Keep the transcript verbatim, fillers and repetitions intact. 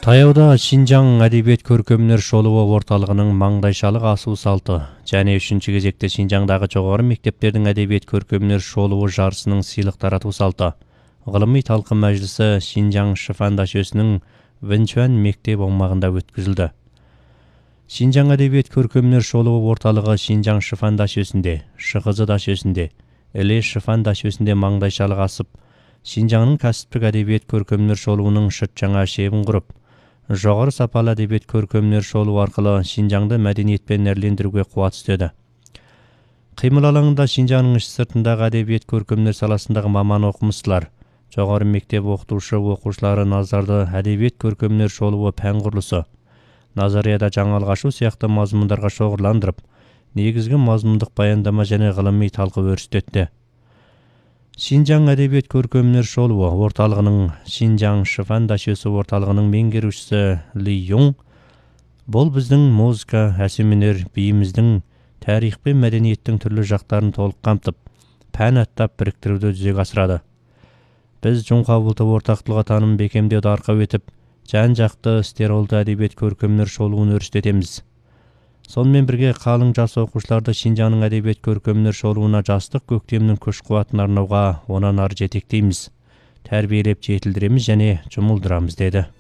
Таяуда Шинжаң әдебиет көркөмдөр шолуы орталығының маңдайшалық асуу салты және үшінші кезекте Шинжаңдағы жоғары мектептердің әдебиет көркөмдөр шолуы жарысының сыйлық таратуу салты ғылыми талқы мәжілісі Шинжаң Шифан дашөсінің Вэнчуан мектеп аумағында өткізілді. Шинжаң әдебиет көркөмдөр шолуы орталығы Шинжаң Шифан дашөсінде, Шығызы дашөсінде, Эле Шифан дашөсінде маңдайшалық асып, Шинжаңның кәсіптік әдебиет көркөмдөр шолуының шыт жаңа шебін құрып, жоғары сапалы әдебиет көркөмдөр шолу арқылы Шинжаңды мәдениетпен әрлендіруге қуат істеді. Қимыл алаңында Шинжаңның іш сыртындағы әдебиет көркөмдөр саласындағы маман оқымыстылар, жоғары мектеп оқытушы оқушылары назарды әдебиет көркөмдөр шолуы пән құрылысы, назарияда жаңалық ашу сияқты мазмұндарға шоғырландырып, негізгі мазмұндық баяндама және ғылыми талқы өрістетті. Шинжаң әдебиет көркөмдөр шолуы орталығының Шинжаң Шифан дашөсі орталығының меңгерушісі Ли Юң, бұл біздің музыка, әсем өнер, биіміздің, тарих пен мәдениеттің түрлі жақтарын толық қамтып, пән аттап біріктіруді жүзеге асырады. Біз жоңқа бұлты ортақтылығы таным бекемдеуді арқау етіп, жан-жақты стеролды әдебиет көркөмдөр шолуын өрістетеміз. Сонымен бірге қалың жас оқушыларды Шинжаңның әдебиет көркөмдөр шолуына жастық көктемнің күш-қуатын арнауға онан ары жетектейміз, тәрбиелеп жетілдіреміз және жұмылдырамыз деді.